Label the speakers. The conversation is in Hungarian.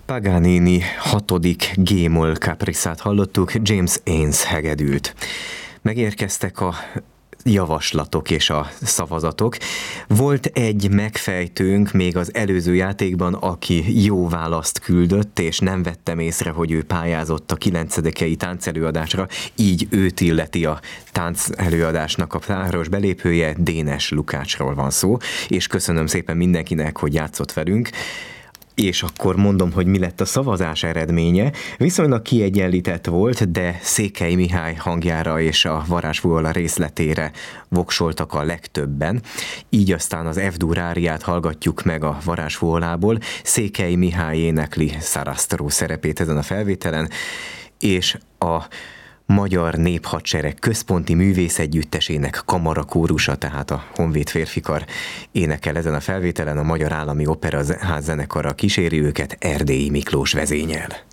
Speaker 1: Paganini 6. G-moll caprice-át hallottuk, James Ainnes hegedűt. Megérkeztek a javaslatok és a szavazatok. Volt egy megfejtőnk még az előző játékban, aki jó választ küldött, és nem vettem észre, hogy ő pályázott a 9. táncelőadásra, így őt illeti a táncelőadásnak a páros belépője, Dénes Lukácsról van szó, és köszönöm szépen mindenkinek, hogy játszott velünk. És akkor mondom, hogy mi lett a szavazás eredménye. Viszonylag kiegyenlített volt, de Székely Mihály hangjára és a varázsviola részletére voksoltak a legtöbben. Így aztán az F-dur áriát hallgatjuk meg a varázsviolából. Székely Mihály énekli Sarastro szerepét ezen a felvételen, és a Magyar Néphadsereg Központi Művészegyüttesének kamarakórusa, tehát a Honvéd férfikar énekel ezen a felvételen, a Magyar Állami Operaház zenekara kíséri őket, Erdélyi Miklós vezényel.